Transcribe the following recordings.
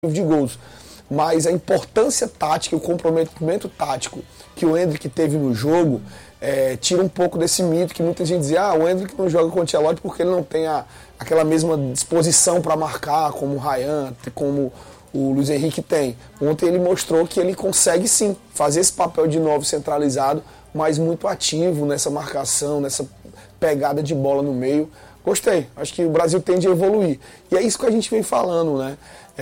de gols. Mas a importância tática, o comprometimento tático que o Endrick teve no jogo, tira um pouco desse mito que muita gente dizia, o Endrick não joga com o Ancelotti porque ele não tem aquela mesma disposição para marcar, como o Ryan, como o Luiz Henrique tem. Ontem ele mostrou que ele consegue sim fazer esse papel de 9 centralizado, mas muito ativo nessa marcação, nessa pegada de bola no meio. Gostei, acho que o Brasil tende a evoluir. E é isso que a gente vem falando, né?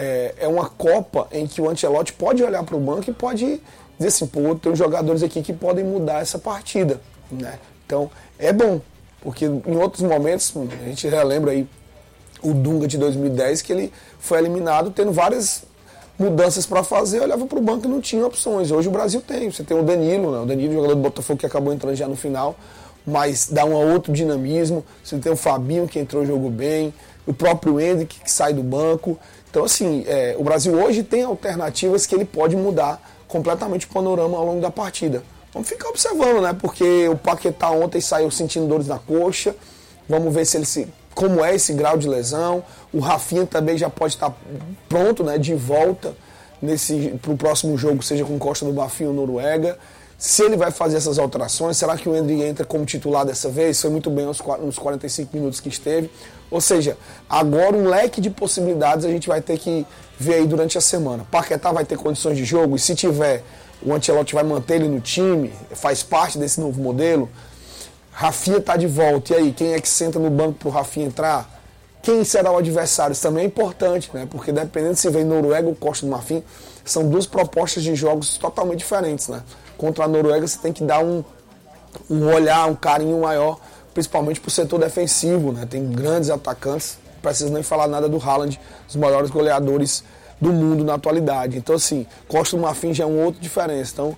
É uma Copa em que o Ancelotti pode olhar para o banco e pode dizer assim, pô, tem jogadores aqui que podem mudar essa partida, né? Então, é bom, porque em outros momentos, a gente relembra aí o Dunga de 2010, que ele foi eliminado tendo várias mudanças para fazer, olhava para o banco e não tinha opções. Hoje o Brasil tem, você tem o Danilo, né? O Danilo, jogador do Botafogo que acabou entrando já no final, mas dá um outro dinamismo. Você tem o Fabinho que entrou e jogou bem, o próprio Endrick que sai do banco. Então, assim, o Brasil hoje tem alternativas que ele pode mudar completamente o panorama ao longo da partida. Vamos ficar observando, né? Porque o Paquetá ontem saiu sentindo dores na coxa. Vamos ver como é esse grau de lesão. O Rafinha também já pode estar pronto, né? De volta para o próximo jogo, seja com Costa do Marfim ou Noruega. Se ele vai fazer essas alterações, será que o Endrick entra como titular dessa vez? Foi muito bem nos 45 minutos que esteve. Ou seja, agora um leque de possibilidades a gente vai ter que ver aí durante a semana. Paquetá vai ter condições de jogo e se tiver, o Ancelotti vai manter ele no time, faz parte desse novo modelo. Rafinha está de volta, e aí, quem é que senta no banco para o Rafinha entrar? Quem será o adversário? Isso também é importante, né? Porque dependendo se vem Noruega ou Costa do Marfim, são duas propostas de jogos totalmente diferentes, né? Contra a Noruega você tem que dar um olhar, um carinho maior, principalmente para o setor defensivo, né? Tem grandes atacantes, não precisa nem falar nada do Haaland, os maiores goleadores do mundo na atualidade. Então, assim, Costa do Marfim já é um outro diferença. Então,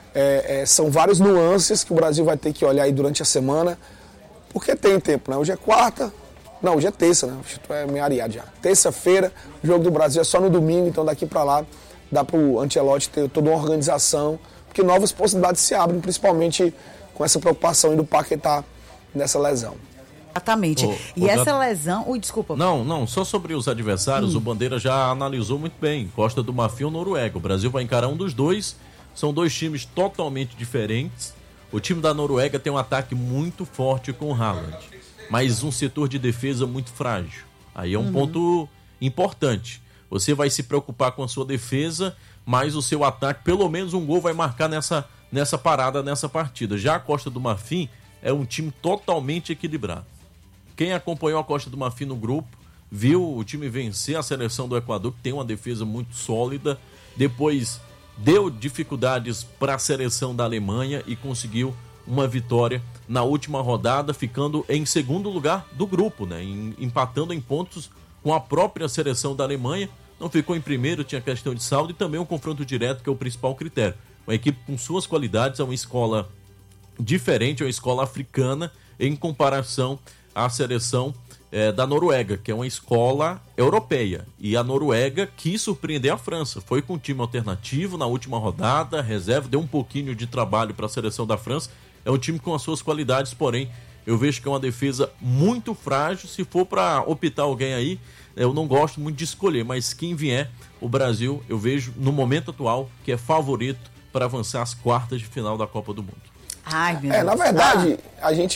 são várias nuances que o Brasil vai ter que olhar aí durante a semana, porque tem tempo, né? Hoje é quarta, não, hoje é terça, né? Estou meio areado já. Terça-feira, o jogo do Brasil é só no domingo, então daqui para lá dá para o Ancelotti ter toda uma organização, porque novas possibilidades se abrem, principalmente com essa preocupação do Paquetá nessa lesão. Exatamente. Essa lesão... desculpa. Não, só sobre os adversários, o Bandeira já analisou muito bem. Costa do Marfim ou Noruega. O Brasil vai encarar um dos dois. São dois times totalmente diferentes. O time da Noruega tem um ataque muito forte com o Haaland, mas um setor de defesa muito frágil. Aí é um ponto importante. Você vai se preocupar com a sua defesa, mas o seu ataque, pelo menos um gol vai marcar nessa parada, nessa partida. Já a Costa do Marfim é um time totalmente equilibrado. Quem acompanhou a Costa do Marfim no grupo, viu o time vencer a seleção do Equador, que tem uma defesa muito sólida, depois deu dificuldades para a seleção da Alemanha e conseguiu uma vitória na última rodada, ficando em segundo lugar do grupo, né? Empatando em pontos com a própria seleção da Alemanha. Não ficou em primeiro, tinha questão de saldo e também um confronto direto, que é o principal critério. Uma equipe com suas qualidades, é uma escola diferente, é uma escola africana em comparação à seleção da Noruega, que é uma escola europeia. E a Noruega quis surpreender a França. Foi com um time alternativo na última rodada, reserva, deu um pouquinho de trabalho para a seleção da França. É um time com as suas qualidades, porém, eu vejo que é uma defesa muito frágil. Se for para optar alguém aí, eu não gosto muito de escolher, mas quem vier, o Brasil, eu vejo no momento atual que é favorito para avançar às quartas de final da Copa do Mundo. Ai, meu Deus. Na verdade, a gente,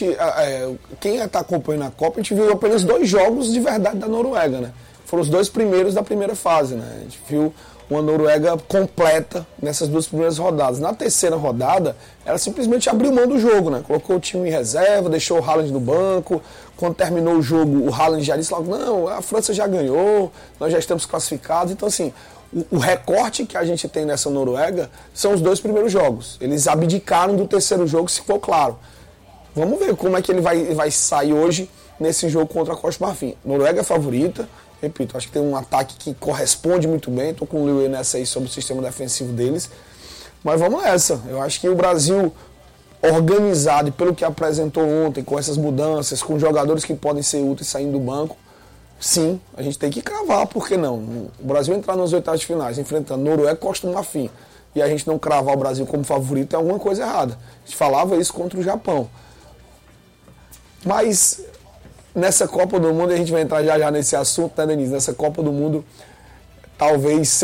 quem está acompanhando a Copa, a gente viu apenas 2 jogos de verdade da Noruega, né? Foram os 2 primeiros da primeira fase, né? A gente viu uma Noruega completa nessas 2 primeiras rodadas. Na terceira rodada, ela simplesmente abriu mão do jogo, né? Colocou o time em reserva, deixou o Haaland no banco. Quando terminou o jogo, o Haaland já disse logo, não, a França já ganhou, nós já estamos classificados. Então, assim, o recorte que a gente tem nessa Noruega são os 2 primeiros jogos. Eles abdicaram do terceiro jogo, se for claro. Vamos ver como é que ele vai sair hoje nesse jogo contra a Costa do Marfim. Noruega é favorita, repito, acho que tem um ataque que corresponde muito bem. Estou com o Lewin nessa aí sobre o sistema defensivo deles. Mas vamos nessa. Eu acho que o Brasil, organizado e pelo que apresentou ontem, com essas mudanças, com jogadores que podem ser úteis saindo do banco, sim, a gente tem que cravar, por que não? O Brasil entrar nas oitavas de finais, enfrentando Noruega e Costa do Marfim, e a gente não cravar o Brasil como favorito, é alguma coisa errada. A gente falava isso contra o Japão. Mas nessa Copa do Mundo, a gente vai entrar já nesse assunto, né, Denise? Nessa Copa do Mundo, talvez